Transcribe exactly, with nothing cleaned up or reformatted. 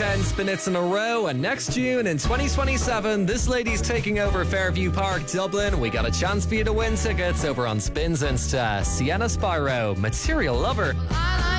ten spin hits in a row, and next June in twenty twenty-seven, this lady's taking over Fairview Park, Dublin. We got a chance for you to win tickets over on Spins Insta. Sienna Spyro, Material Lover. I like